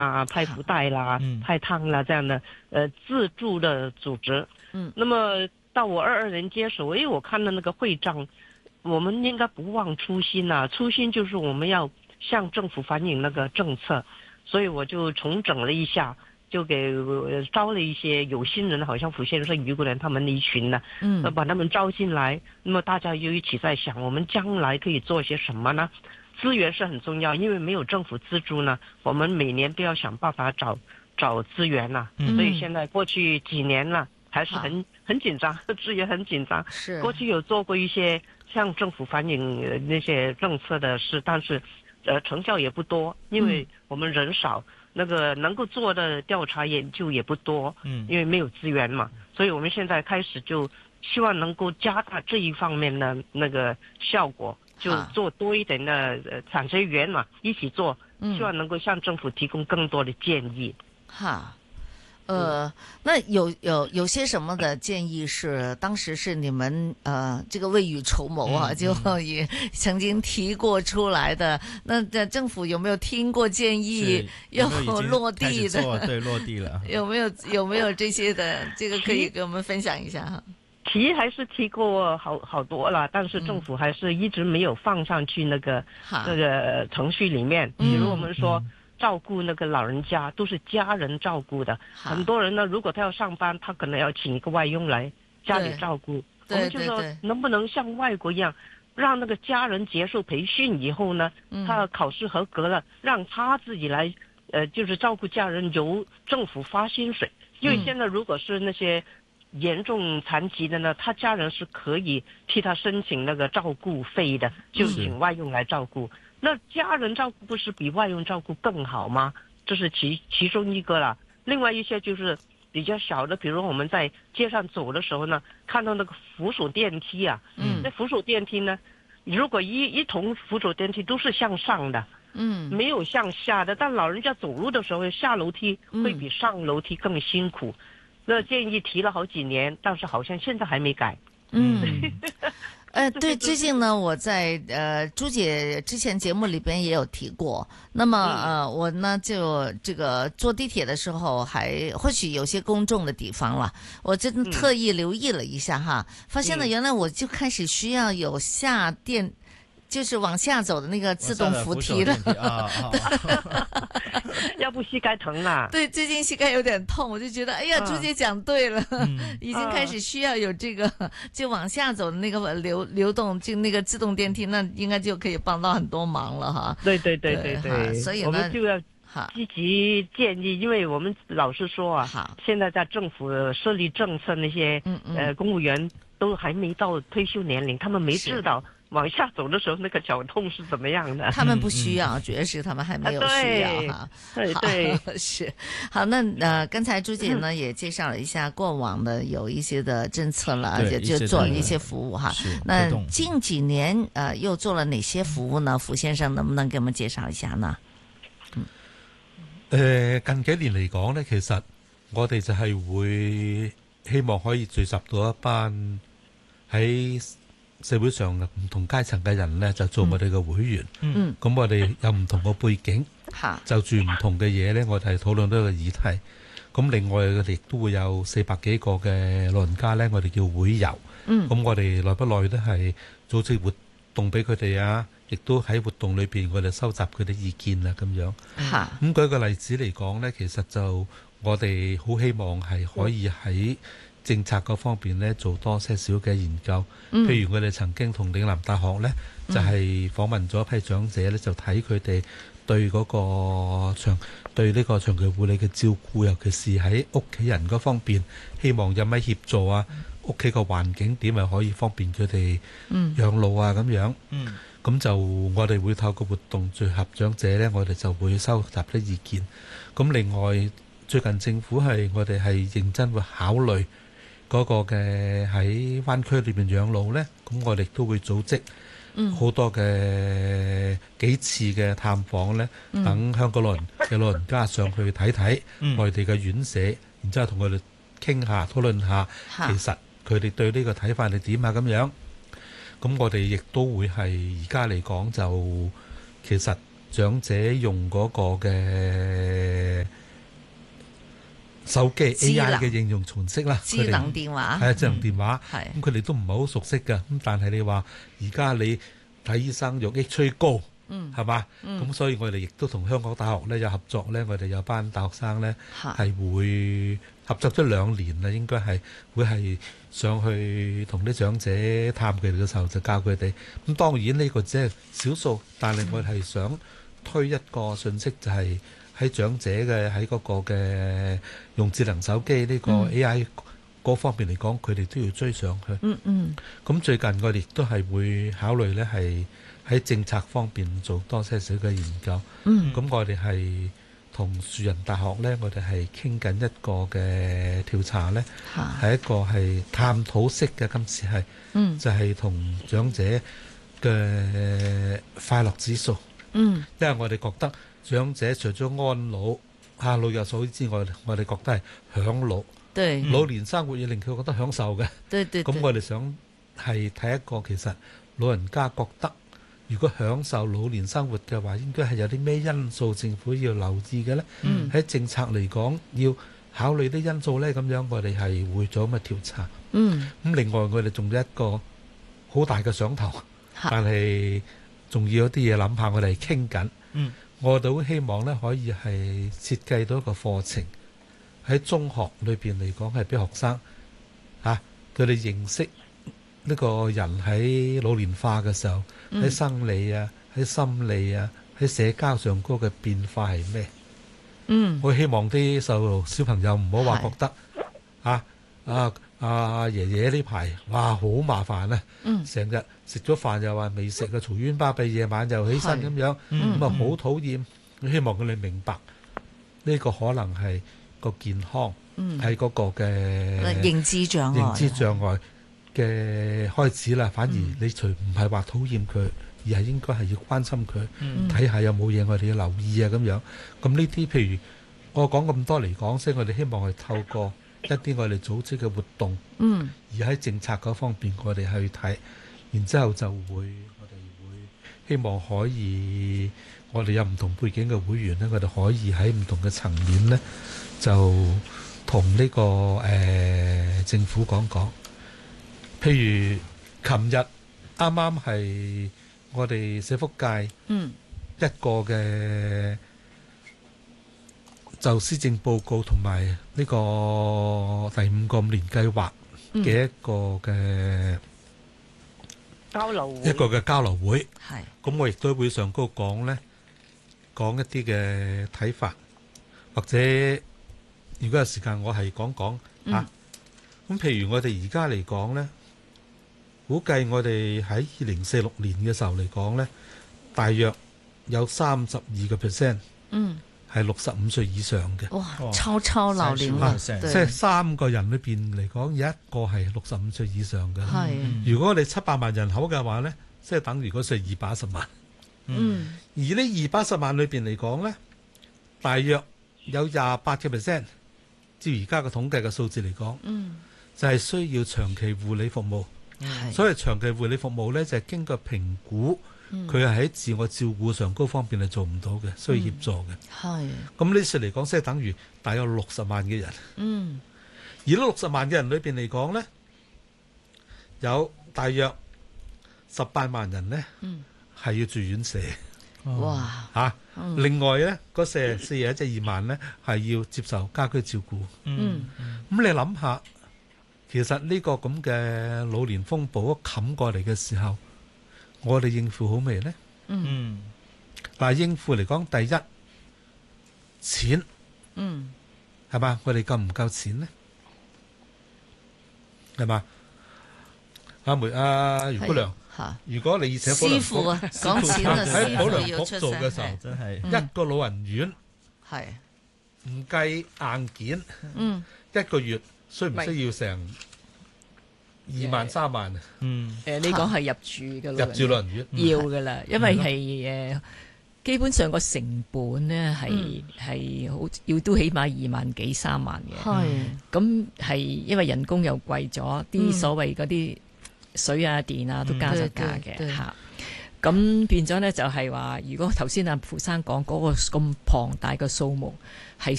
啊、派福袋啦、派汤啦这样的自助的组织。那么到我22年接手，因为我看到那个会账，我们应该不忘初心啊，初心就是我们要向政府反映那个政策，所以我就重整了一下，就给招了一些有心人，好像福先生、余国良他们的一群呢，把他们招进来。那么大家又一起在想，我们将来可以做些什么呢？资源是很重要，因为没有政府资助呢，我们每年都要想办法找资源呐。所以现在过去几年了，还是很紧张，资源很紧张。 是过去有做过一些向政府反映那些政策的事，但是成效也不多，因为我们人少，那个能够做的调查研究也不多，因为没有资源嘛。所以我们现在开始就希望能够加大这一方面的那个效果，就做多一点的产学园嘛，一起做，希望能够向政府提供更多的建议。 那有些什么的建议是当时是你们这个未雨绸缪啊，就也曾经提过出来的？那政府有没有听过建议，又落地的？ 对，落地了。 有没有这些的？这个可以给我们分享一下哈。 还是提过好多了，但是政府还是一直没有放上去那个程序里面。比如我们说照顾那个老人家都是家人照顾的，很多人呢，如果他要上班，他可能要请一个外佣来家里照顾。我们就说能不能像外国一样，让那个家人接受培训以后呢，他考试合格了，让他自己来就是照顾家人，由政府发薪水。因为现在如果是那些严重残疾的呢，他家人是可以替他申请那个照顾费的，就请外佣来照顾。那家人照顾不是比外佣照顾更好吗？这是其中一个啦。另外一些就是比较小的，比如我们在街上走的时候呢，看到那个扶手电梯啊，那扶手电梯呢，如果一同扶手电梯都是向上的，没有向下的，但老人家走路的时候下楼梯会比上楼梯更辛苦。那建议提了好几年，但是好像现在还没改。 对，最近呢，我在朱姐之前节目里边也有提过。那么我呢就这个坐地铁的时候，还或许有些公众的地方了，我真特意留意了一下哈，发现呢原来我就开始需要有下电。就是往下走的那个自动扶梯了， 要不膝盖疼啊？ 对，最近膝盖有点痛，我就觉得，哎呀，朱姐讲对了，已经开始需要有这个就往下走的那个流动，就那个自动电梯，那应该就可以帮到很多忙了哈。 对， 所以呢， 我们就要积极建议，因为我们老实说啊，现在在政府设立政策那些公务员都还没到退休年龄，他们没知道往下走的时候那个脚痛是怎么样的。 他们不需要，主要是他们还没有需要哈。 对， 是好。那刚才朱姐呢也介绍了一下过往的有一些的政策了，就做一些服务哈。那近几年又做了哪些服務呢？傅先生能不能給我們介紹一下呢？ 近幾年嚟講呢，其實我哋就係會希望可以聚集到一班喺社會上唔同階層嘅人呢，就做我哋嘅會員。咁我哋有唔同嘅背景，就住唔同嘅嘢呢，我哋係討論到一個議題。咁另外我哋亦都會有400幾個嘅老人家呢，我哋叫會遊。咁我哋耐不耐都係組織活動俾佢哋啊，亦都喺活動裏邊我哋收集佢哋意見啊咁樣。咁舉個例子嚟講呢，其實就我哋好希望係可以喺政策嗰方面呢做多些少嘅研究。譬如我哋曾經同嶺南大學呢，就係訪問咗一批長者呢，就睇佢哋對嗰個對呢個長期護理嘅照顧，尤其是喺屋企人嗰方面，希望有咩協助啊，屋企個環境點係可以方便佢哋養老啊咁樣。咁就我哋會透過活動聚合長者呢，我哋就會收集啲意見。咁另外最近政府我哋係認真會考慮嗰個嘅喺灣區裏面養老呢，咁我哋都會組織好多嘅幾次嘅探訪呢，等香港老人家上去睇睇內地嘅院舍，然之後同佢哋傾下討論下，其實佢哋對呢個睇法係點啊咁樣。咁我哋亦都會係而家嚟講就其實長者用嗰個嘅手機 AI 嘅應用程式啦， 智能電話係啊，智能電話， 係咁佢哋都唔係好熟悉㗎。咁但係你話而家你睇醫生用 X-ray 高，係嘛？咁所以我哋亦都同香港大學咧有合作咧，我哋有班大學生咧係會合作咗2年啦，應該係會係上去同啲長者探佢哋嘅時候就教佢哋。咁當然呢個只係少數，但係我係想推一個信息，就係喺長者嘅喺嗰個嘅用智能手機呢個 AI 嗰方面嚟講，佢哋都要追上去。咁最近我哋亦都係會考慮咧，係喺政策方面做多些少嘅研究。咁我哋係同樹仁大學咧，我哋係傾緊一個嘅調查咧，係一個係探討式嘅，今次係就係同長者嘅快樂指數。因為我哋覺得長者除咗安老老有所之外，我哋覺得係享老。對，老年生活要令佢覺得享受嘅。咁我哋想係睇一個其實老人家覺得，如果享受老年生活嘅話，應該係有啲咩因素政府要留意嘅呢？喺政策嚟講，要考慮啲因素呢。咁樣我哋係會做咁嘅調查。咁另外我哋仲有一個好大嘅想頭，但係仲要有啲嘢諗下，我哋係傾緊。我哋好希望呢，可以係設計到一個課程喺中學裏邊嚟講，係俾學生佢哋認識呢個人喺老年化嘅時候，喺生理啊、喺心理啊、喺社交上高嘅變化係咩？我希望啲小朋友唔好話覺得爺爺呢排哇好麻煩啊！成日食咗飯又話未食啊，嘈冤巴閉，夜晚又起身咁樣，咁好討厭。我希望佢哋明白呢個可能係個健康，係嗰個嘅認知障礙嘅開始啦。反而你除唔係話討厭佢，而係應該係要關心佢，睇下有冇嘢我哋要留意啊咁樣。咁呢啲譬如我講咁多嚟講，所以我哋希望係透過一啲我哋組織嘅活動，而喺政策嗰方面我哋去睇，然之後就會我哋會希望可以，我哋有唔同背景嘅會員呢，我哋可以喺唔同嘅層面呢，就同呢個政府講講。譬如琴日啱啱係我哋社福界一個嘅就施政報告同埋呢個第5個5年計劃嘅一個嘅交流會， 一個嘅交流會。咁我亦都喺會上高講呢，講一啲嘅睇法，或者如果有時間我係講講嚇。咁譬如我哋而家嚟講呢，估計我哋喺2046年嘅時候嚟講呢，大約有32%係65歲以上嘅。 哇，超老齡啦！ 即係3個人裏邊嚟講，有一個係65歲以上嘅。如果我哋700萬人口嘅話呢，即係等於嗰時210萬。而呢210萬裏邊嚟講呢，大約有28%，照而家嘅統計嘅數字嚟講，就係需要長期護理服務。所謂長期護理服務呢，就係經過評估，佢係喺自我照顧上高方面係做唔到嘅，需要協助嘅。咁呢次嚟講，即係等於大約60萬嘅人。而呢60萬嘅人裏邊嚟講呢，有大約18萬人呢係要住院舍。哇！另外呢，嗰42萬呢係要接受家居照顧。咁你諗下，其實呢個咁嘅老年風暴一冚過嚟嘅時候，我哋應付好未呢？嗱，應付嚟講，第一，錢，係嘛？我哋夠唔夠錢呢？係嘛？阿余姑娘，如果你請師傅啊，講錢啊， 喺保良局局做嘅時候，真係一個老人院，唔計硬件，一個月需唔需要成2萬3萬啊？ 你講係入住嘅入住老人院要㗎啦，因為係基本上個成本咧係好要都起碼2萬幾3萬嘅。咁係因為人工又貴咗，啲所謂嗰啲水啊電啊都加咗價嘅嚇。 咁變咗咧就係話，如果頭先阿傅生講嗰個咁龐大嘅數目係